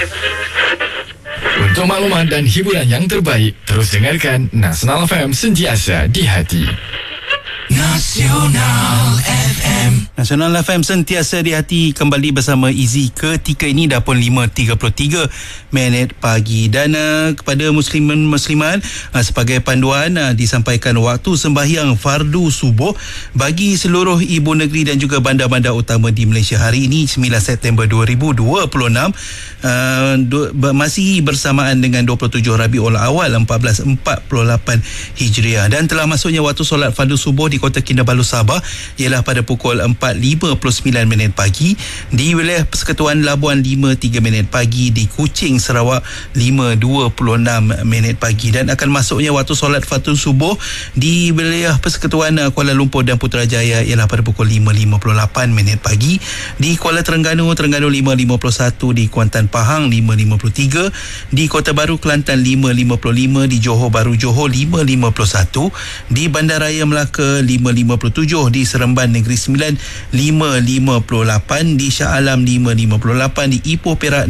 Untuk maklumat dan hiburan yang terbaik, terus dengarkan Nasional FM, sentiasa di hati. Nasional FM sentiasa di hati, kembali bersama Izzy ketika ini dah pun 5.33 pagi. Dan kepada musliman sebagai panduan disampaikan waktu sembahyang fardu subuh bagi seluruh ibu negeri dan juga bandar-bandar utama di Malaysia hari ini 9 September 2026, masih bersamaan dengan 27 Rabiul Awal 1448 Hijriah, dan telah masuknya waktu solat fardu subuh di Kota Kinabalu, Sabah ialah pada pukul 4.59 pagi, di wilayah Persekutuan Labuan 5.3 pagi, di Kuching, Sarawak 5.26 pagi, dan akan masuknya waktu solat fardu subuh di wilayah Persekutuan Kuala Lumpur dan Putrajaya ialah pada pukul 5.58 pagi, di Kuala Terengganu 5.51, di Kuantan Pahang 5.53, di Kota Baru Kelantan 5.55, di Johor Bahru Johor 5.51, di Bandaraya Melaka 5.57, di Seremban Negeri Sembilan 5.58, di Shah Alam 5.58, di Ipoh Perak